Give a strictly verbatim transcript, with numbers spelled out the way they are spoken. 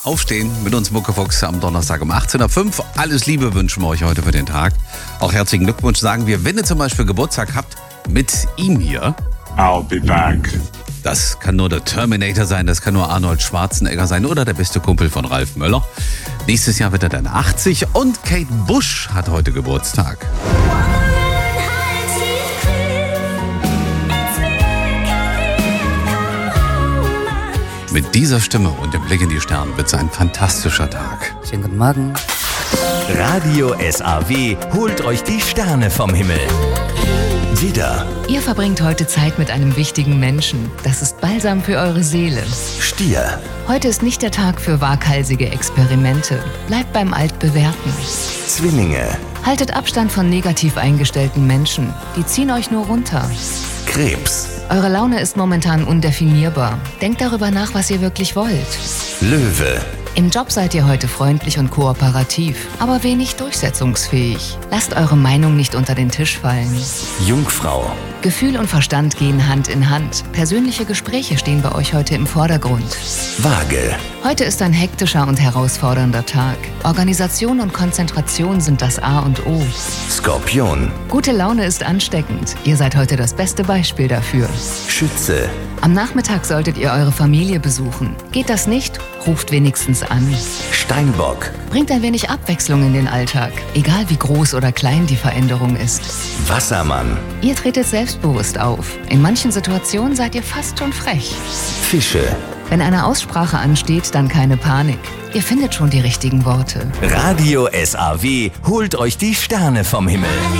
Aufstehen mit uns Muckefuchs am Donnerstag um achtzehn Uhr fünf. Alles Liebe wünschen wir euch heute für den Tag. Auch herzlichen Glückwunsch sagen wir, wenn ihr zum Beispiel Geburtstag habt, mit ihm hier. I'll be back. Das kann nur der Terminator sein, das kann nur Arnold Schwarzenegger sein oder der beste Kumpel von Ralf Möller. Nächstes Jahr wird er dann achtzig und Kate Bush hat heute Geburtstag. Mit dieser Stimme und dem Blick in die Sterne wird es ein fantastischer Tag. Schönen guten Morgen. Radio S A W holt euch die Sterne vom Himmel. Widder, Ihr verbringt heute Zeit mit einem wichtigen Menschen. Das ist Balsam für eure Seele. Stier, Heute ist nicht der Tag für waghalsige Experimente. Bleibt beim Altbewährten. Zwillinge, Haltet Abstand von negativ eingestellten Menschen. Die ziehen euch nur runter. Krebs, Eure Laune ist momentan undefinierbar. Denkt darüber nach, was ihr wirklich wollt. Löwe, Im Job seid ihr heute freundlich und kooperativ, aber wenig durchsetzungsfähig. Lasst eure Meinung nicht unter den Tisch fallen. Jungfrau, Gefühl und Verstand gehen Hand in Hand. Persönliche Gespräche stehen bei euch heute im Vordergrund. Waage, Heute ist ein hektischer und herausfordernder Tag. Organisation und Konzentration sind das A und O. Skorpion, Gute Laune ist ansteckend. Ihr seid heute das beste Beispiel dafür. Schütze, Am Nachmittag solltet ihr eure Familie besuchen. Geht das nicht? Ruft wenigstens an. Steinbock, Bringt ein wenig Abwechslung in den Alltag, egal wie groß oder klein die Veränderung ist. Wassermann, Ihr tretet selbstbewusst auf. In manchen Situationen seid ihr fast schon frech. Fische. Wenn eine Aussprache ansteht, dann keine Panik. Ihr findet schon die richtigen Worte. Radio S A W holt euch die Sterne vom Himmel.